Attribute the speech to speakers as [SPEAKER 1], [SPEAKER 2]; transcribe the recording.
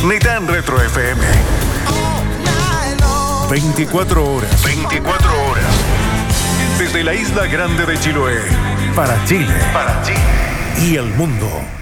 [SPEAKER 1] ni tan retro FM. 24 horas. 24 horas. Desde la isla grande de Chiloé. Para Chile. Y el mundo.